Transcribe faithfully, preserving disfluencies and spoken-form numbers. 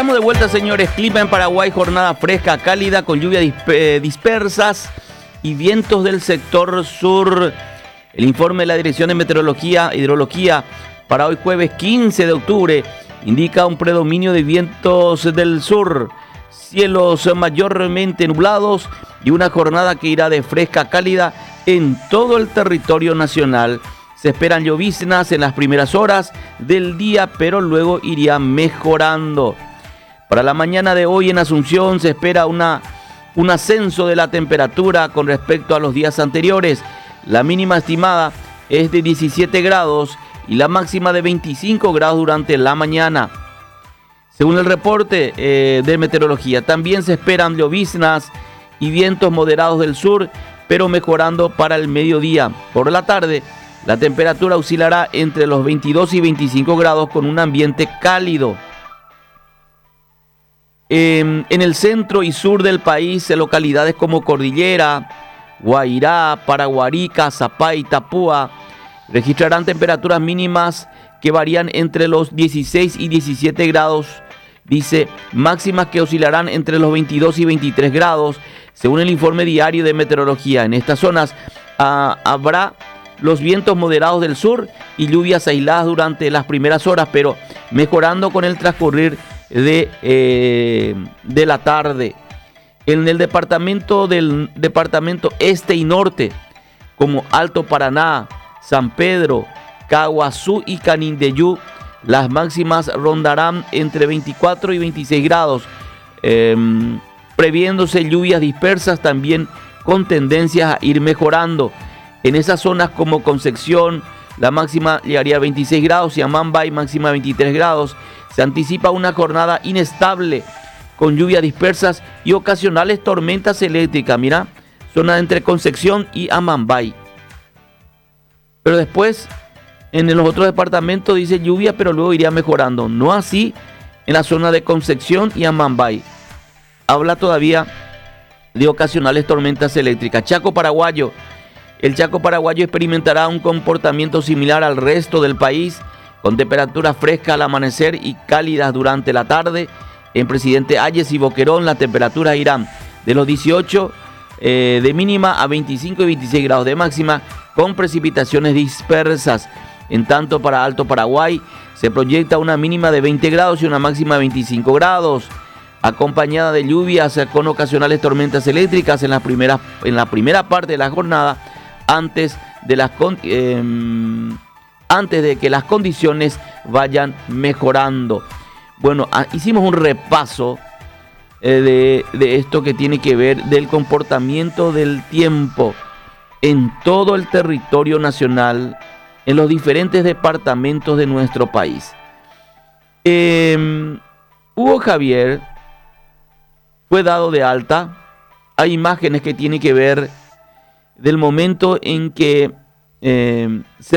Estamos de vuelta, señores. Clima en Paraguay, jornada fresca, cálida, con lluvias disp dispersas y vientos del sector sur. El informe de la Dirección de Meteorología e Hidrología para hoy jueves quince de octubre indica un predominio de vientos del sur, cielos mayormente nublados y una jornada que irá de fresca a cálida en todo el territorio nacional. Se esperan lloviznas en las primeras horas del día, pero luego iría mejorando. Para la mañana de hoy en Asunción se espera una, un ascenso de la temperatura con respecto a los días anteriores. La mínima estimada es de diecisiete grados y la máxima de veinticinco grados durante la mañana. Según el reporte eh, de meteorología, también se esperan lloviznas y vientos moderados del sur, pero mejorando para el mediodía. Por la tarde, la temperatura oscilará entre los veintidós y veinticinco grados con un ambiente cálido. En, en el centro y sur del país, en localidades como Cordillera, Guairá, Paraguarí, Cazapá y Tapúa, registrarán temperaturas mínimas que varían entre los dieciséis y diecisiete grados, dice, máximas que oscilarán entre los veintidós y veintitrés grados, según el informe diario de meteorología. En estas zonas ah, habrá los vientos moderados del sur y lluvias aisladas durante las primeras horas, pero mejorando con el transcurrir de, eh, de la tarde. En el departamento del departamento este y norte, como Alto Paraná, San Pedro, Caguazú y Canindeyú, las máximas rondarán entre veinticuatro y veintiséis grados, eh, previéndose lluvias dispersas también con tendencias a ir mejorando. En esas zonas como Concepción, la máxima llegaría a veintiséis grados y Amambay máxima veintitrés grados. Se anticipa una jornada inestable con lluvias dispersas y ocasionales tormentas eléctricas. Mira, zona entre Concepción y Amambay. Pero después, en los otros departamentos dice lluvia, pero luego iría mejorando. No así en la zona de Concepción y Amambay. Habla todavía de ocasionales tormentas eléctricas. Chaco paraguayo. El Chaco paraguayo experimentará un comportamiento similar al resto del país, con temperaturas frescas al amanecer y cálidas durante la tarde. En Presidente Hayes y Boquerón las temperaturas irán de los dieciocho eh, de mínima a veinticinco y veintiséis grados de máxima, con precipitaciones dispersas. En tanto, para Alto Paraguay se proyecta una mínima de veinte grados y una máxima de veinticinco grados, acompañada de lluvias con ocasionales tormentas eléctricas en la primera, en la primera parte de la jornada, antes de las eh, antes de que las condiciones vayan mejorando. Bueno, hicimos un repaso eh, de, de esto que tiene que ver del comportamiento del tiempo en todo el territorio nacional, en los diferentes departamentos de nuestro país. Eh, Hugo Javier fue dado de alta. Hay imágenes que tienen que ver del momento en que eh, se